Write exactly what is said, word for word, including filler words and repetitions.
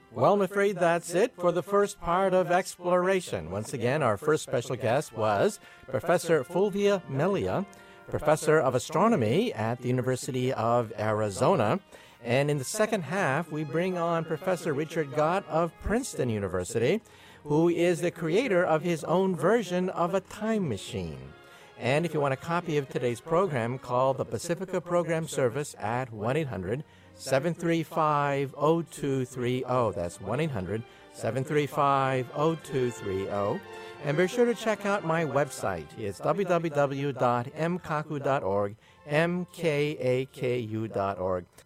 Well, I'm afraid that's it for the first part of Exploration. Once again, our first special guest was Professor Fulvia Melia, Professor of Astronomy at the University of Arizona. And in the second half, we bring on Professor Richard Gott of Princeton University, who is the creator of his own version of a time machine. And if you want a copy of today's program, call the Pacifica Program Service at one eight hundred seven three five zero two three zero. That's one eight hundred seven three five zero two three zero. And be sure to check out my website. It's w w w dot m kaku dot org, m k a k u dot org.